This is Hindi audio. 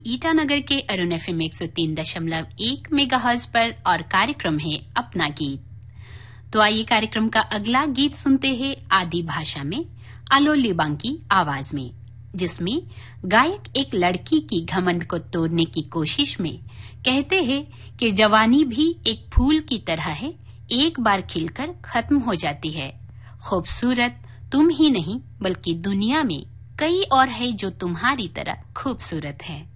ईटानगर के अरुण FM 103.1 मेगाहर्ट्ज पर और कार्यक्रम है अपना गीत। तो आइए कार्यक्रम का अगला गीत सुनते हैं आदि भाषा में आलो लिबांग की आवाज में, जिसमें गायक एक लड़की की घमंड को तोड़ने की कोशिश में कहते हैं कि जवानी भी एक फूल की तरह है, एक बार खिलकर खत्म हो जाती है। खूबसूरत तुम ही नहीं बल्कि दुनिया में कई और है जो तुम्हारी तरह खूबसूरत है।